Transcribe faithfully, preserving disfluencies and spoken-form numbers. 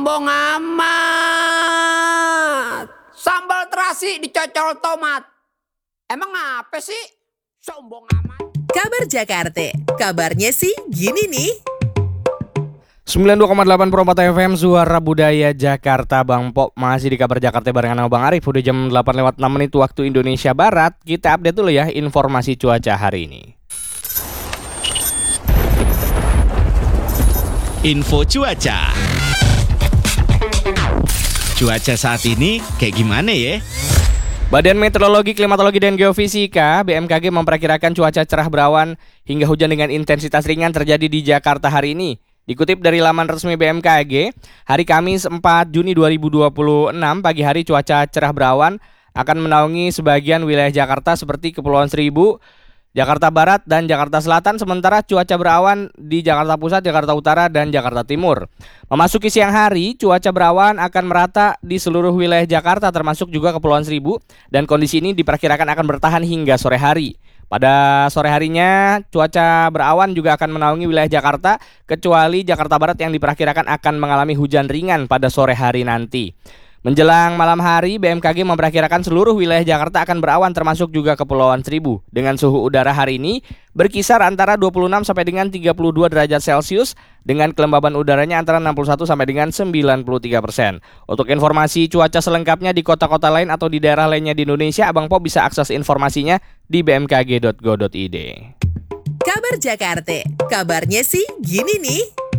Sombong amat. Sambal terasi dicocol tomat. Emang apa sih? Sombong amat. Kabar Jakarta, kabarnya sih gini nih. sembilan puluh dua koma delapan Pro empat F M Suara Budaya Jakarta. Bang Pop masih di Kabar Jakarta barengan sama Bang Arif. Udah jam delapan lewat enam menit waktu Indonesia Barat. Kita update dulu ya informasi cuaca hari ini. Info cuaca. Cuaca saat ini kayak gimana ya? Badan Meteorologi, Klimatologi, dan Geofisika B M K G memperkirakan cuaca cerah berawan hingga hujan dengan intensitas ringan terjadi di Jakarta hari ini. Dikutip dari laman resmi B M K G, hari Kamis empat Juni dua ribu dua puluh enam pagi hari cuaca cerah berawan akan menaungi sebagian wilayah Jakarta seperti Kepulauan Seribu, Jakarta Barat, dan Jakarta Selatan, sementara cuaca berawan di Jakarta Pusat, Jakarta Utara, dan Jakarta Timur. Memasuki siang hari, cuaca berawan akan merata di seluruh wilayah Jakarta termasuk juga Kepulauan Seribu, dan kondisi ini diperkirakan akan bertahan hingga sore hari. Pada sore harinya, cuaca berawan juga akan menaungi wilayah Jakarta, kecuali Jakarta Barat yang diperkirakan akan mengalami hujan ringan pada sore hari nanti. Menjelang malam hari, B M K G memperkirakan seluruh wilayah Jakarta akan berawan termasuk juga Kepulauan Seribu. Dengan suhu udara hari ini berkisar antara dua puluh enam sampai dengan tiga puluh dua derajat Celcius dengan kelembaban udaranya antara enam puluh satu sampai dengan sembilan puluh tiga persen. Untuk informasi cuaca selengkapnya di kota-kota lain atau di daerah lainnya di Indonesia, Abang Pop bisa akses informasinya di b m k g dot go dot i d. Kabar Jakarta, kabarnya sih gini nih.